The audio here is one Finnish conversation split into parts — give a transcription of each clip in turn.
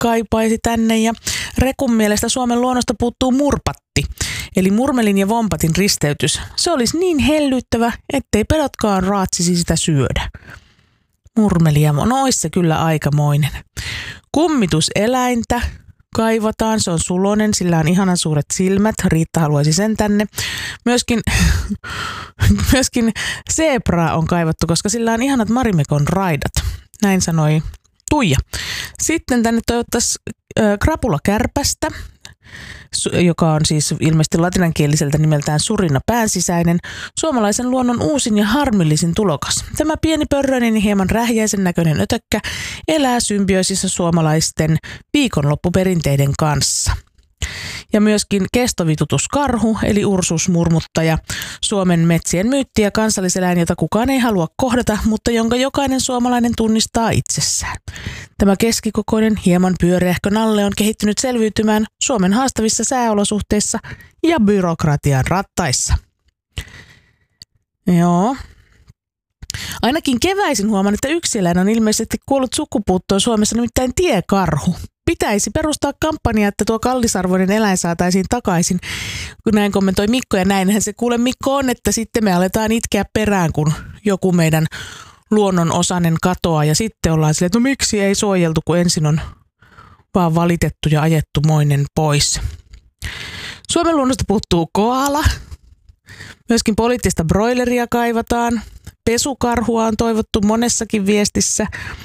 kaipaisi tänne ja Rekun mielestä Suomen luonnosta puuttuu murpatti, eli murmelin ja vompatin risteytys. Se olisi niin hellyttävä, ettei pedotkaan raatsisi sitä syödä. Murmelia, no ois se kyllä aikamoinen. Kummituseläintä kaivataan, se on sulonen, sillä on ihanan suuret silmät, Riitta haluaisi sen tänne. Myöskin zebraa on kaivattu, koska sillä on ihanat Marimekon raidat, näin sanoi Tuija. Sitten tänne toivottaisiin krapulakärpästä, joka on siis ilmeisesti latinankieliseltä nimeltään surina päänsisäinen, suomalaisen luonnon uusin ja harmillisin tulokas. Tämä pieni pörröinen ja hieman rähjäisen näköinen ötökkä elää symbioosissa suomalaisten viikonloppuperinteiden kanssa. Ja myöskin kestovitutuskarhu, eli Ursus-murmuttaja, Suomen metsien myytti ja kansalliseläin, jota kukaan ei halua kohdata, mutta jonka jokainen suomalainen tunnistaa itsessään. Tämä keskikokoinen, hieman pyöreähkö nalle on kehittynyt selviytymään Suomen haastavissa sääolosuhteissa ja byrokratian rattaissa. Joo. Ainakin keväisin huomaan, että yksi eläin on ilmeisesti kuollut sukupuuttoon Suomessa, nimittäin tiekarhu. Pitäisi perustaa kampanja, että tuo kallisarvoinen eläin saataisiin takaisin, kun näin kommentoi Mikko. Ja näinhän se kuule Mikko on, että sitten me aletaan itkeä perään, kun joku meidän luonnon osainen katoaa. Ja sitten ollaan silleen, että no miksi ei suojeltu, kun ensin on vaan valitettu ja ajettu moinen pois. Suomen luonnosta puuttuu koala. Myöskin poliittista broileria kaivataan. Pesukarhua on toivottu monessakin viestissä.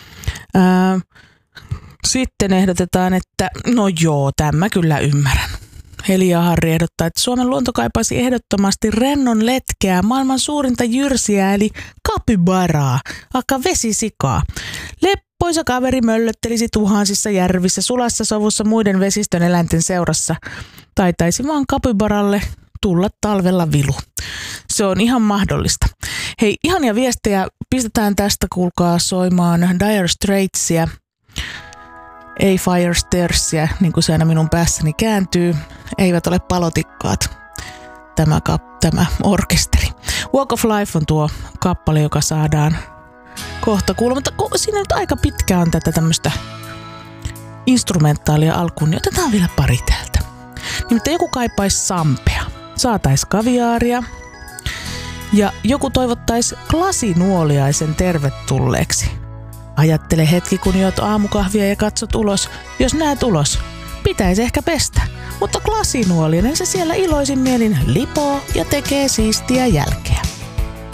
Sitten ehdotetaan, että no joo, tämä kyllä ymmärrän. Heli ja Harri ehdottaa, että Suomen luonto kaipaisi ehdottomasti rennon letkeää, maailman suurinta jyrsiä eli kapibaraa, vaikka vesisikaa. Leppoisa kaveri möllöttelisi tuhansissa järvissä, sulassa sovussa muiden vesistön eläinten seurassa. Taitaisi vaan kapibaralle tulla talvella vilu. Se on ihan mahdollista. Hei, ihania viestejä. Pistetään tästä, kuulkaa, soimaan Dire Straitsia. Ei Fire Starsia, niin kuin se aina minun päässäni kääntyy. Eivät ole palotikkaat, tämä orkesteri. Walk of Life on tuo kappale, joka saadaan kohta kuulla. Mutta siinä nyt aika pitkä on tätä tämmöistä instrumentaalia alkuun, niin otetaan vielä pari täältä. Nimittäin joku kaipaisi sampea. Saatais kaviaaria. Ja joku toivottaisi glasinuoliaisen tervetulleeksi. Ajattele hetki, kun juot aamukahvia ja katsot ulos. Jos näet ulos, pitäisi ehkä pestä. Mutta glasinuoliainen se siellä iloisin mielin lipoo ja tekee siistiä jälkeä.